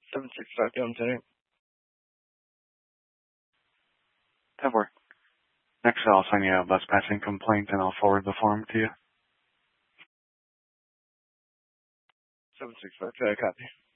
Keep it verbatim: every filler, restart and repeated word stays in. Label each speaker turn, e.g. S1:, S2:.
S1: seven six five Dome Center.
S2: That worked. Next, I'll send you a bus passing complaint, and I'll forward the form to you.
S1: seven six five, copy.